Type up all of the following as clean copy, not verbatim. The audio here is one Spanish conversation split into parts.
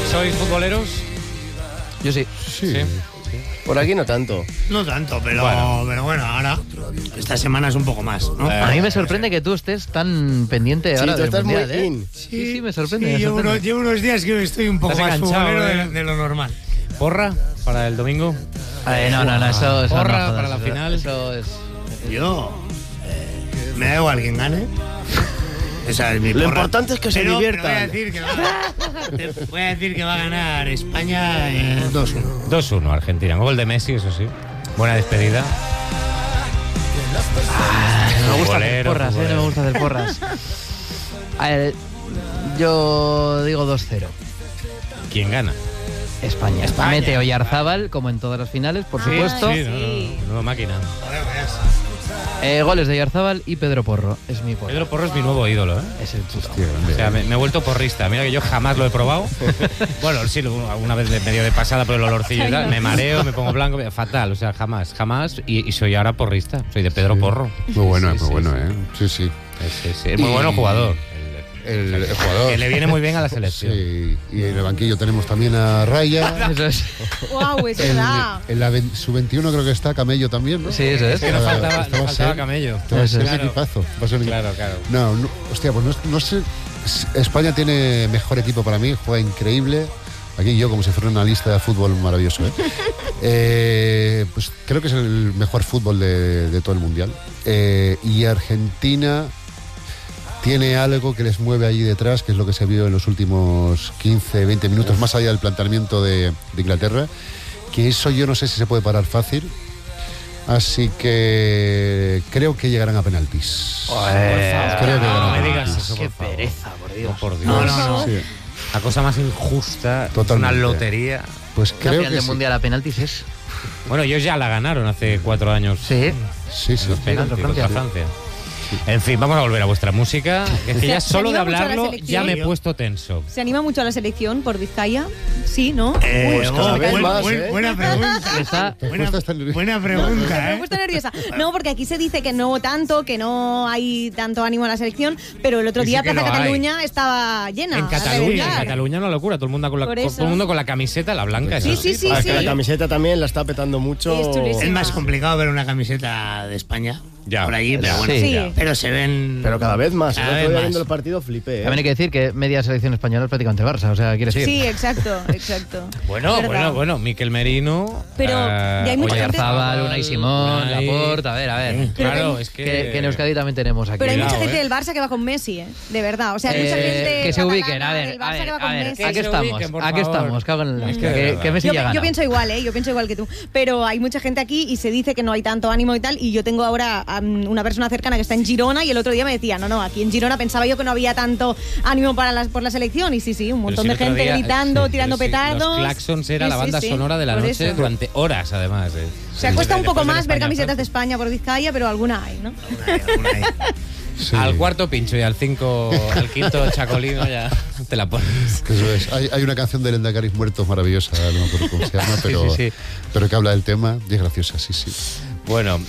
¿Sois futboleros? Yo sí. Sí. Por aquí no tanto. No tanto, pero bueno, ahora esta semana es un poco más, ¿no? A mí me sorprende que tú estés tan pendiente Sí, ahora tú del estás mundial, muy in. Sí, me sorprende. Sí, me sorprende. llevo unos días que estoy un poco ¿Estás más enganchado, futbolero de lo normal. ¿Porra para el domingo? No, eso Porra no, para la final. Eso es... Yo me da igual quien gane. Esa es mi Lo porra. importante es que se diviertan. Voy a decir que va a ganar España 2-1. 2-1 Argentina. Gol de Messi, eso sí. Buena despedida. No me gusta hacer Futbolero, porras, no me futbolero. gusta hacer porras. A ver, yo digo 2-0. ¿Quién gana? España. Mete Oyarzábal, como en todas las finales, por supuesto. Sí, no, máquina. Goles de Oyarzábal y Pedro Porro. Es mi porro. Pedro Porro es mi nuevo ídolo, ¿eh? Es el puto. O sea, me he vuelto porrista. Mira que yo jamás lo he probado. Bueno, sí, alguna vez medio de pasada por el olorcillo y tal. Me mareo, me pongo blanco. Fatal, o sea, jamás. Y soy ahora porrista. Soy de Pedro Porro. Muy bueno, Sí, muy sí, bueno, sí. Sí. Es muy bueno jugador. El jugador. Que le viene muy bien a la selección. Sí, y en el banquillo tenemos también a Raya. Eso es. ¡Wow! Es verdad. En la sub-21 creo que está Camello también, ¿no? Sí, eso es. Que nos faltaba Este va a ser- Camello. este va a ser Eso un es. equipazo. Va a ser un Claro. No, hostia, pues no sé. España tiene mejor equipo para mí, juega increíble. Aquí yo, como si fuera una lista de fútbol maravilloso, ¿eh? Pues creo que es el mejor fútbol de todo el mundial. Y Argentina tiene algo que les mueve allí detrás, que es lo que se vio en los últimos 15, 20 minutos, más allá del planteamiento de Inglaterra, que eso yo no sé si se puede parar fácil. Así que creo que llegarán a penaltis. Creo que llegarán No a me digas penaltis. eso, Qué por favor. pereza, por Dios. No, por Dios. No. Sí. La cosa más injusta, Totalmente. es una lotería. Pues La creo final que del sí. mundial a penaltis es. Bueno, ellos ya la ganaron hace 4 años. Sí. Sí, sí. Los penaltis contra contra Francia. En fin, vamos a volver a vuestra música. Es que ya Se solo de anima mucho a la hablarlo selección. ya me he puesto tenso. ¿Se anima mucho a la selección por Vizcaya? Sí, ¿no? Pues cada vez más, ¿eh? Buena pregunta. Está- Buena pregunta, Me he ¿eh? puesto nerviosa. No, porque aquí se dice que no tanto, que no hay tanto ánimo a la selección, pero el otro Sí día que Plaza lo hay. Cataluña estaba llena. En a Cataluña, reventar. una locura. Todo el mundo Por eso. todo el mundo con la camiseta, la blanca. Sí, eso sí, sí. Ah, que la camiseta también la está petando mucho. Es chulísima. Es más complicado ver una camiseta de España Ya. por allí, pero Ya. bueno. Sí. Sí. Pero se ven. Pero cada vez más. Cada El vez otro día más. viendo el partido flipé, También hay que decir que media selección española es prácticamente Barça, o sea, quiere decir. Sí, exacto. Bueno, Miquel Merino. Pero ya hay mucha gente- Oyarzábal, Unai Simón, Unai. Laporta, a ver. Claro, es que Euskadi Euskadi también tenemos aquí. Pero hay mucha Cuidado, gente ¿eh? del Barça que va con Messi, ¿eh? De verdad. O sea, hay mucha gente que se catalana ubiquen, a ver, del Barça que va con Messi. aquí se estamos, ubiquen, por aquí favor. estamos, cago en la Es que de verdad. que Messi ya Yo gana. pienso igual, ¿eh? Yo pienso igual que tú. Pero hay mucha gente aquí y se dice que no hay tanto ánimo y tal. Y yo tengo ahora una persona cercana que está en Girona y el otro día me decía, no, aquí en Girona pensaba yo que no había tanto ánimo por la selección. Y sí, un montón Pero de si el otro gente día- gritando, sí, tirando pero sí, petardos. Los Claxons era Sí, la banda sí, sonora de la por noche eso. durante horas, además. Se cuesta un poco Después de más ver España, camisetas de Francia. España por Vizcaya, pero alguna hay, ¿no? Sí. Al cuarto pincho y al quinto chacolino ya te la pones. Eso es. Hay una canción de Lendacaris Muertos maravillosa, no me acuerdo cómo se llama, pero, sí. pero que habla del tema y es graciosa, sí. Bueno,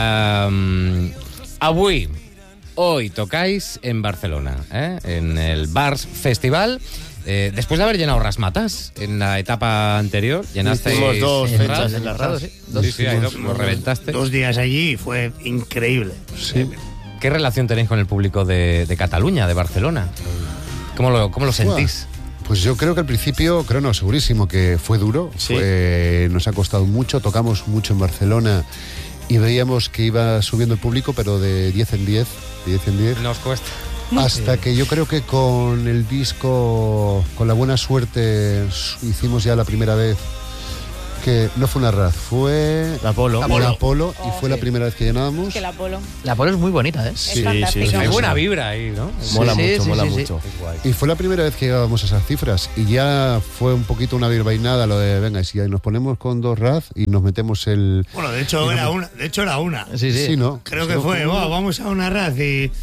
hoy tocáis en Barcelona, en el Bars Festival. Después de haber llenado Rasmatas en la etapa anterior, llenasteis. Hicimos dos fechas en la Entrado, RAS. sí. Sí, ahí lo reventaste. 2 días allí y fue increíble. Sí. ¿Qué relación tenéis con el público de Cataluña, de Barcelona? ¿Cómo lo sentís? Pues yo creo que al principio, segurísimo que fue duro. Sí. Nos ha costado mucho, tocamos mucho en Barcelona y veíamos que iba subiendo el público, pero de 10 en 10, Nos cuesta. hasta que yo creo que con el disco, con la buena suerte, hicimos ya la primera vez, que no fue una RAZ, fue La Apolo. una Apolo, y fue la primera vez que llenábamos. Que la Polo. La Polo es muy bonita, ¿eh? Sí, Es fantástico. Hay buena vibra ahí, ¿no? Mola Sí, mucho, sí, mola sí, sí. mucho. Y fue la primera vez que llegábamos a esas cifras. Y ya fue un poquito una virvainada lo de, venga, y si nos ponemos con 2 RAZ y nos metemos el... Bueno, de hecho era una. Sí, sí. Sí, ¿no? Creo que fue, vamos a una RAZ y...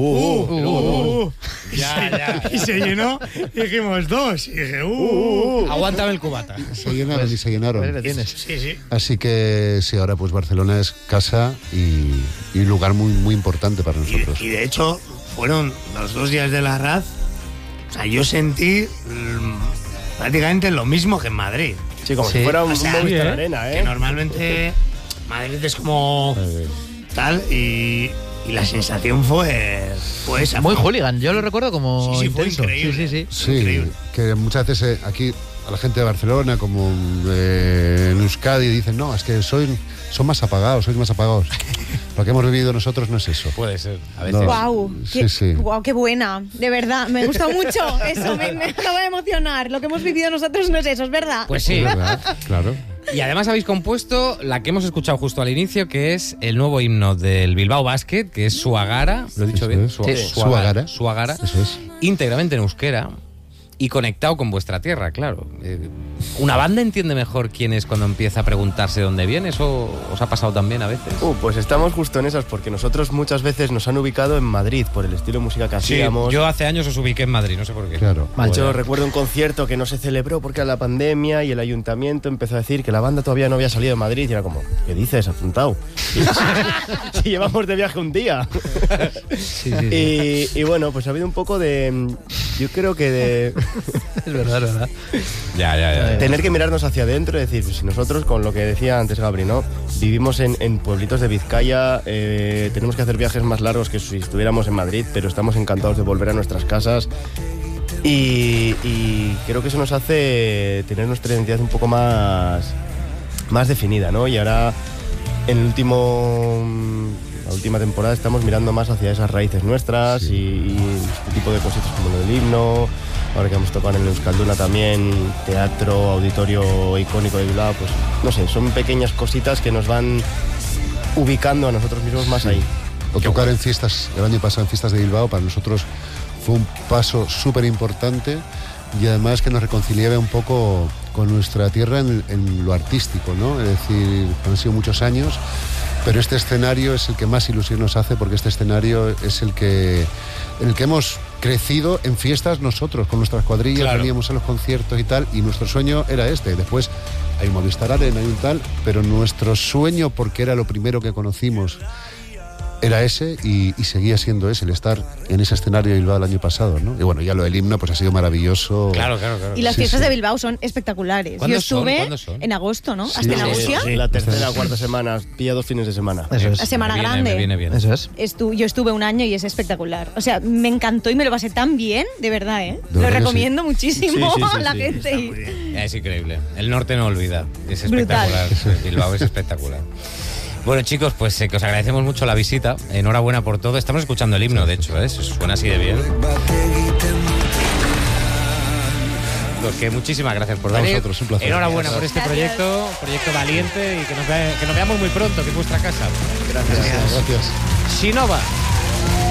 Ya. Y se llenó y dijimos 2. Y dije, Aguántame el cubata. Se llenaron y se llenaron. Pues le tienes. Sí. Así que sí, ahora pues Barcelona es casa y lugar muy, muy importante para nosotros. Y de hecho, fueron los 2 días de la RAZ. O sea, yo sentí prácticamente lo mismo que en Madrid. Sí, como Sí. si fuera un O sea, Movistar sí, Arena, Que normalmente Madrid es como tal y la sensación fue esa. Muy hooligan, yo lo recuerdo como Sí, fue intenso. increíble. Sí. Sí, Increíble. que muchas veces aquí a la gente de Barcelona, como en Euskadi, dicen, no, es que sois más apagados. Lo que hemos vivido nosotros no es eso. Puede ser, a veces. No. Guau, Sí. Guau, qué buena, de verdad, me gusta mucho eso, me acaba de emocionar. Lo que hemos vivido nosotros no es eso, es verdad. Pues sí. Es verdad, claro. Y además habéis compuesto la que hemos escuchado justo al inicio, que es el nuevo himno del Bilbao Basket, que es Suagara. ¿Lo he dicho Eso bien? es. Sí. Suagara. Eso es. Íntegramente en euskera y conectado con vuestra tierra, claro. ¿Una banda entiende mejor quién es cuando empieza a preguntarse dónde viene? ¿Eso os ha pasado también a veces? Pues estamos justo en esas, porque nosotros muchas veces nos han ubicado en Madrid por el estilo de música que hacíamos. yo hace años os ubiqué en Madrid, no sé por qué. Claro. De hecho, recuerdo un concierto que no se celebró porque era la pandemia y el ayuntamiento empezó a decir que la banda todavía no había salido de Madrid y era como, ¿qué dices, apuntado? Si llevamos de viaje un día. Sí. Y bueno, pues ha habido un poco de, yo creo que de Es verdad. Ya. tener que mirarnos hacia adentro y decir, pues si nosotros, con lo que decía antes Gabri, ¿no? Vivimos en pueblitos de Vizcaya, tenemos que hacer viajes más largos que si estuviéramos en Madrid, pero estamos encantados de volver a nuestras casas. Y creo que eso nos hace tener nuestra identidad un poco más definida, ¿no? Y ahora, en la última temporada, estamos mirando más hacia esas raíces nuestras y este tipo de cositas como lo del himno. Ahora que hemos tocado en el Euskalduna también, teatro, auditorio icónico de Bilbao, pues no sé, son pequeñas cositas que nos van ubicando a nosotros mismos más ahí. O tocar en fiestas, el año pasado en fiestas de Bilbao, para nosotros fue un paso súper importante y además que nos reconciliaba un poco con nuestra tierra en lo artístico, ¿no? Es decir, han sido muchos años, pero este escenario es el que más ilusión nos hace porque este escenario es en el que hemos crecido en fiestas nosotros, con nuestras cuadrillas, Claro. veníamos a los conciertos y tal, y nuestro sueño era este. Después hay un Movistar Arena, hay un tal, pero nuestro sueño, porque era lo primero que conocimos, era ese y seguía siendo ese, el estar en ese escenario de Bilbao el año pasado, ¿no? Y bueno, ya lo del himno pues ha sido maravilloso. Claro. Y las Sí, fiestas sí. de Bilbao son espectaculares. ¿Cuándo Yo estuve ¿Cuándo son? en agosto, ¿no? Sí, Hasta en sí, Agusia. La tercera o cuarta semana, pilla 2 fines de semana. Eso es. La semana grande. Me viene bien. Eso es. Yo estuve un año y es espectacular. O sea, me encantó y me lo pasé tan bien, de verdad, ¿eh? De Lo verdad que recomiendo muchísimo Sí, sí, sí, a la sí. gente. Está muy bien. Es increíble. El norte no olvida. Es Brutal. espectacular. Bilbao es espectacular. Bueno, chicos, pues que os agradecemos mucho la visita. Enhorabuena por todo. Estamos escuchando el himno, de hecho, ¿eh? Suena así de bien. Pues que muchísimas gracias por A venir. vosotros, un placer. Enhorabuena por este Gracias. proyecto valiente y que nos veamos muy pronto, que es vuestra casa. Gracias. Sinova.